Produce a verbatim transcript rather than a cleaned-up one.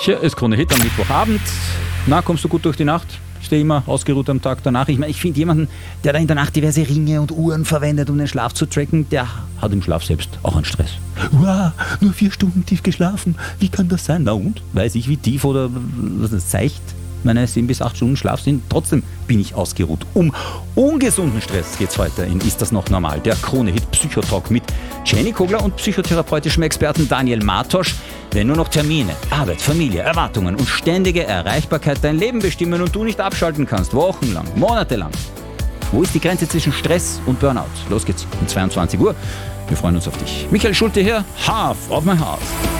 Hier ist Krone Hit am Mittwochabend. Na, kommst du gut durch die Nacht? Ist der immer ausgeruht am Tag danach? Ich meine, ich finde jemanden, der da in der Nacht diverse Ringe und Uhren verwendet, um den Schlaf zu tracken, der hat im Schlaf selbst auch einen Stress. Wow, nur vier Stunden tief geschlafen. Wie kann das sein? Na und? Weiß ich, wie tief oder was das zeigt? Meine sieben bis acht Stunden Schlaf sind. Trotzdem bin ich ausgeruht. Um ungesunden Stress geht's heute in Ist das noch normal? Der Krone-Hit Psychotalk mit Jenny Kogler und psychotherapeutischem Experten Daniel Martosch. Wenn nur noch Termine, Arbeit, Familie, Erwartungen und ständige Erreichbarkeit dein Leben bestimmen und du nicht abschalten kannst, wochenlang, monatelang. Wo ist die Grenze zwischen Stress und Burnout? Los geht's um zweiundzwanzig Uhr. Wir freuen uns auf dich. Michael Schulte hier, Half of my Heart.